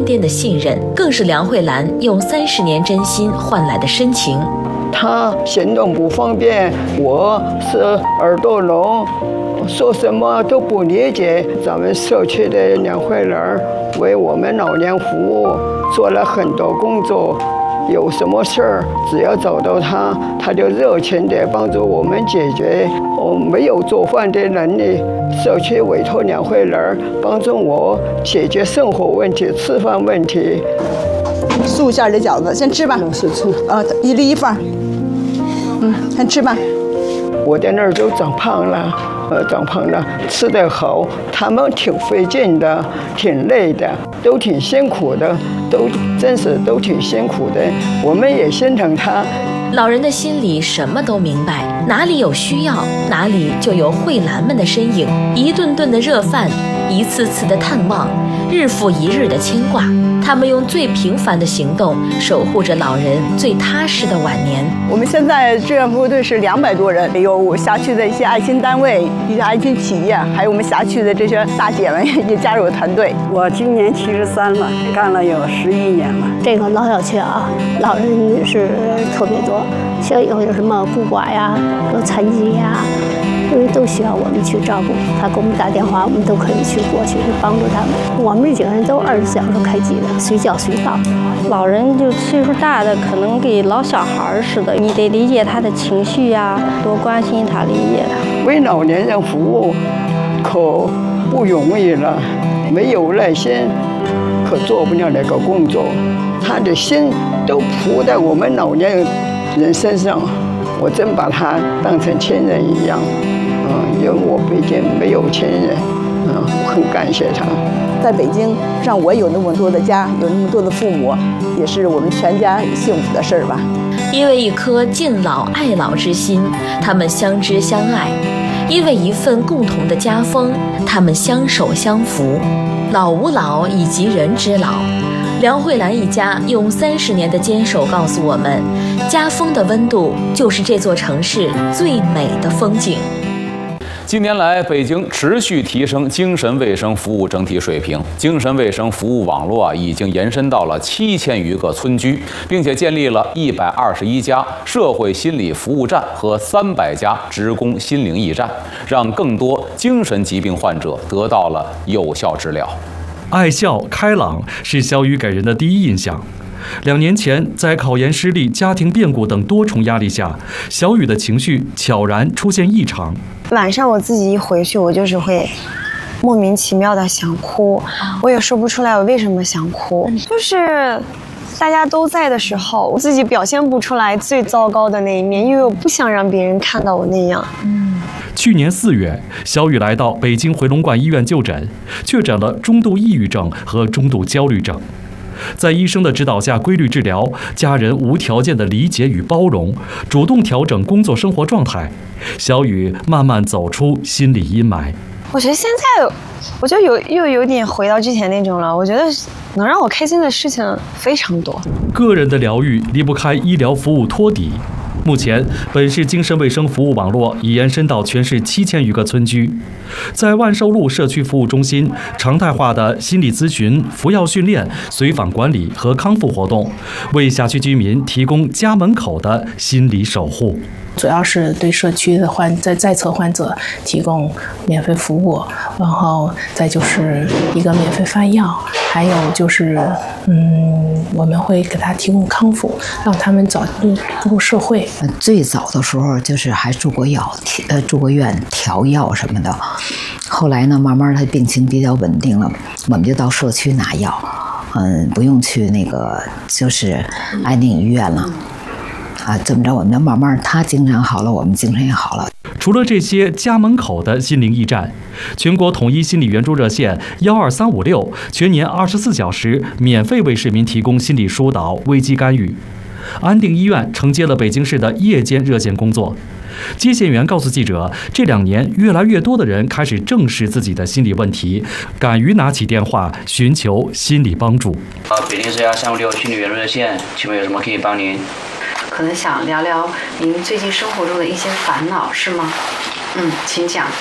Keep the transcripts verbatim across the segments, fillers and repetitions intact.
颠的信任，更是梁慧兰用三十年真心换来的深情。 他行动不方便，我是耳朵聋，说什么都不理解。咱们社区的梁慧兰为我们老年服务，做了很多工作。有什么事儿，只要找到他，他就热情地帮助我们解决。我没有做饭的能力，社区委托梁慧兰帮助我解决生活问题、吃饭问题。 素馅的饺子，先吃吧。 是吃。 啊，一粒一份。嗯，先吃吧。 我在那儿都长胖了，呃，长胖了，吃得好。他们挺费劲的，挺累的，都挺辛苦的，都真是都挺辛苦的。我们也心疼他。 老人的心里什么都明白，哪里有需要，哪里就有慧兰们的身影。一顿顿的热饭，一次次的探望，日复一日的牵挂。他们用最平凡的行动守护着老人最踏实的晚年。 我们现在志愿服务队是两百多人，有辖区的一些爱心单位、一些爱心企业，还有我们辖区的这些大姐们也加入团队。 我今年七十三了，干了有十一年了。 这个老小区啊，老人是特别多，像有有什么孤寡呀、有残疾呀，因为都需要我们去照顾。他给我们打电话，我们都可以去过去去帮助他们。我们这几个人都二十四小时开机的，随叫随到。 老人就岁数大的，可能跟老小孩似的，你得理解他的情绪呀，多关心他，理解他。 为老年人服务可不容易了，没有耐心可做不了那个工作。他的心都扑在我们老年人身上，我真把他当成亲人一样。嗯，因为我毕竟没有亲人，嗯，我很感谢他。 在北京，让我有那么多的家，有那么多的父母，也是我们全家幸福的事儿吧。 因为一颗敬老爱老之心，他们相知相爱；因为一份共同的家风，他们相守相扶。老吾老以及人之老，梁慧兰一家用三十年的坚守告诉我们，家风的温度就是这座城市最美的风景。 近年来，北京持续提升精神卫生服务整体水平，精神卫生服务网络啊已经延伸到了七千余个村居，并且建立了一百二十一家社会心理服务站和三百家职工心灵驿站，让更多精神疾病患者得到了有效治疗。 爱笑开朗是小雨给人的第一印象。两年前，在考研失利、家庭变故等多重压力下，小雨的情绪悄然出现异常。 晚上我自己一回去，我就是会莫名其妙的想哭，我也说不出来我为什么想哭，就是大家都在的时候，我自己表现不出来最糟糕的那一面，因为我不想让别人看到我那样。嗯。 去年四月，小雨来到北京回龙观医院就诊，确诊了中度抑郁症和中度焦虑症。在医生的指导下规律治疗，家人无条件的理解与包容，主动调整工作生活状态，小雨慢慢走出心理阴霾。 我觉得现在，我觉得有又有点回到之前那种了。我觉得能让我开心的事情非常多。 个人的疗愈离不开医疗服务托底。目前，本市精神卫生服务网络已延伸到全市七千余个村居。在万寿路社区服务中心，常态化的心理咨询、服药训练、随访管理和康复活动，为辖区居民提供家门口的心理守护。 主要是对社区的患在在册患者提供免费服务，然后再就是一个免费发药，还有就是嗯，我们会给他提供康复，让他们早入入社会。 最早的时候就是还住过药，呃，住过院调药什么的。后来呢，慢慢他病情比较稳定了，我们就到社区拿药，嗯，不用去那个就是安定医院了。啊，这么着，我们就慢慢，他精神好了，我们精神也好了。 除了这些家门口的心灵驿站，全国统一心理援助热线幺二三五六全年二十四小时免费为市民提供心理疏导、危机干预。安定医院承接了北京市的夜间热线工作。接线员告诉记者，这两年越来越多的人开始正视自己的心理问题，敢于拿起电话寻求心理帮助。 啊，北京市幺三五六心理援助热线，请问有什么可以帮您？ 可能想聊聊您最近生活中的一些烦恼，是吗？嗯，请讲。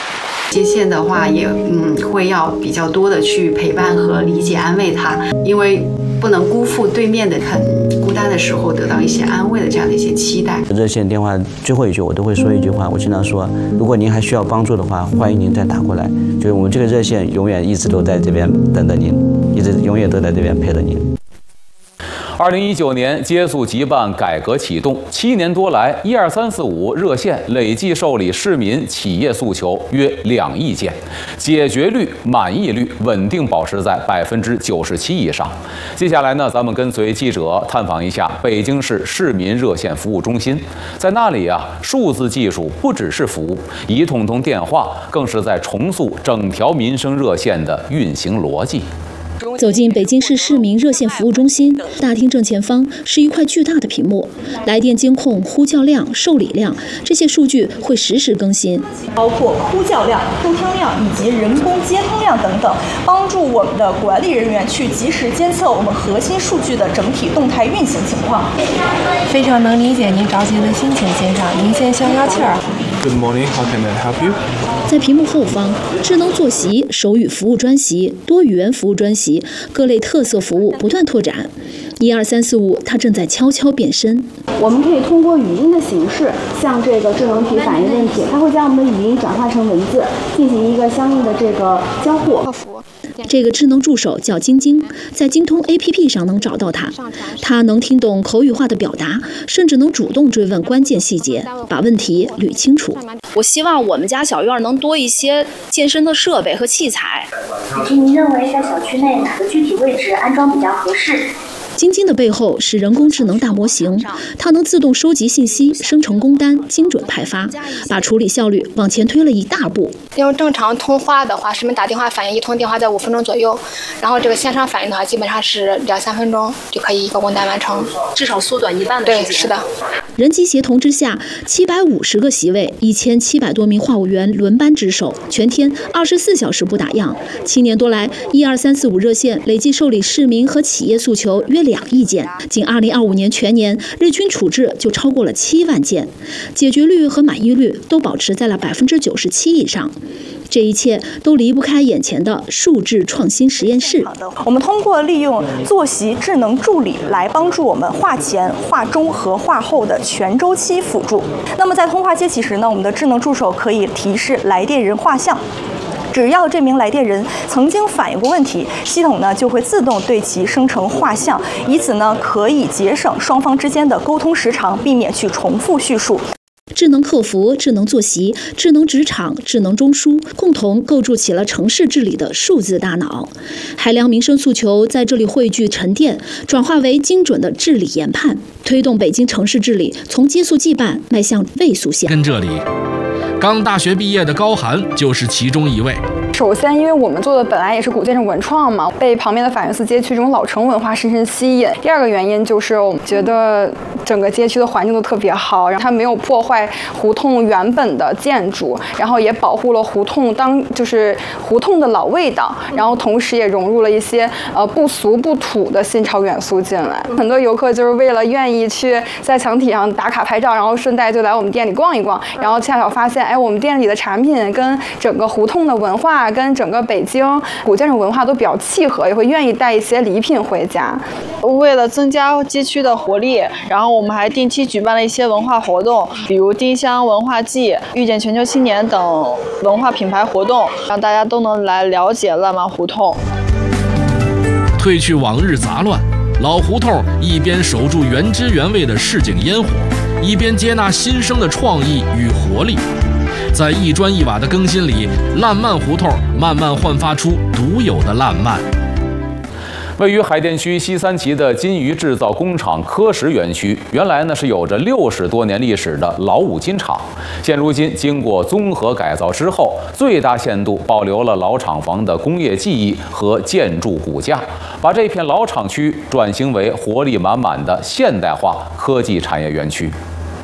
接线的话也嗯会要比较多的去陪伴和理解安慰他，因为不能辜负对面的很孤单的时候得到一些安慰的这样的一些期待。 热线电话最后一句我都会说一句话，我经常说，如果您还需要帮助的话，欢迎您再打过来。就是我们这个热线永远一直都在这边等着您，一直永远都在这边陪着您。 二零一九年接诉急办改革启动，七年多来，一二三四五热线累计受理市民企业诉求约两亿件，解决率、满意率稳定保持在百分之九十七以上。接下来呢，咱们跟随记者探访一下北京市市民热线服务中心，在那里啊，数字技术不只是服务，一通通电话更是在重塑整条民生热线的运行逻辑。 走进北京市市民热线服务中心，大厅正前方是一块巨大的屏幕，来电监控、呼叫量、受理量这些数据会实时更新， 包括呼叫量、收听量以及人工接通量等等，帮助我们的管理人员去及时监测我们核心数据的整体动态运行情况。 非常能理解您着急的心情，先生，您先消消气儿。 Good morning, how can I help you? 在屏幕后方，智能坐席、手语服务专席、多语言服务专席，各类特色服务不断拓展。一二三四五，它正在悄悄变身。 我们可以通过语音的形式，像这个智能体反映问题，它会将我们的语音转化成文字，进行一个相应的这个交互。 这个智能助手叫晶晶，在京通 A P P 上能找到它。它能听懂口语化的表达，甚至能主动追问关键细节，把问题捋清楚。 我希望我们家小院能多一些健身的设备和器材。 以及您认为在小区内哪个具体位置安装比较合适？ 晶晶的背后是人工智能大模型，它能自动收集信息，生成工单，精准派发，把处理效率往前推了一大步。 用正常通话的话，市民打电话反映一通电话在五分钟左右，然后这个线上反映的话，基本上是两三分钟就可以一个工单完成， 至少缩短一半的时间。 对，是的。 人机协同之下，七百五十个席位，一千七百多名话务员轮班值守，全天二十四小时不打烊。七年多来，一二三四五热线累计受理市民和企业诉求约两亿件，仅二零二五年全年日均处置就超过了七万件，解决率和满意率都保持在了百分之九十七以上。这一切都离不开眼前的数字创新实验室。 我们通过利用坐席智能助理来帮助我们话前、话中和话后的全周期辅助。那么在通话接起时呢，我们的智能助手可以提示来电人画像。只要这名来电人曾经反映过问题，系统呢就会自动对其生成画像，以此呢可以节省双方之间的沟通时长，避免去重复叙述。 智能客服、智能坐席、智能职场、智能中枢，共同构筑起了城市治理的数字大脑。海量民生诉求在这里汇聚沉淀，转化为精准的治理研判，推动北京城市治理从接诉即办迈向位速线。 跟这里，刚大学毕业的高寒就是其中一位。 首先，因为我们做的本来也是古建筑文创嘛，被旁边的法源寺街区这种老城文化深深吸引。第二个原因就是我们觉得整个街区的环境都特别好，然后它没有破坏胡同原本的建筑，然后也保护了胡同当就是胡同的老味道，然后同时也融入了一些呃不俗不土的新潮元素进来。很多游客就是为了愿意去在墙体上打卡拍照，然后顺带就来我们店里逛一逛，然后恰巧发现，哎，我们店里的产品跟整个胡同的文化跟整个北京古建筑文化都比较契合，也会愿意带一些礼品回家。 为了增加街区的活力，然后我们还定期举办了一些文化活动，比如丁香文化季、遇见全球青年等文化品牌活动，让大家都能来了解烂漫胡同。 褪去往日杂乱，老胡同一边守住原汁原味的市井烟火，一边接纳新生的创意与活力。在一砖一瓦的更新里，烂漫胡同慢慢焕发出独有的烂漫。 位于海淀区西三旗的金鱼制造工厂科石园区，原来呢是有着六十多年历史的老五金厂，现如今经过综合改造之后，最大限度保留了老厂房的工业技艺和建筑骨架，把这片老厂区转型为活力满满的现代化科技产业园区。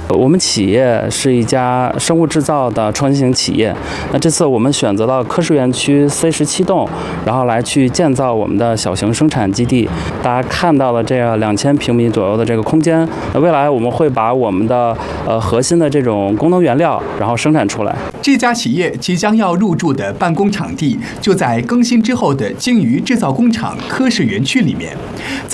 我们企业是一家生物制造的创新型企业。那这次我们选择了科室园区 C 十七栋，然后来去建造我们的小型生产基地。大家看到了这样两千平米左右的这个空间。那未来我们会把我们的呃核心的这种功能原料，然后生产出来。 这家企业即将要入驻的办公场地就在更新之后的鲸鱼制造工厂科室园区里面。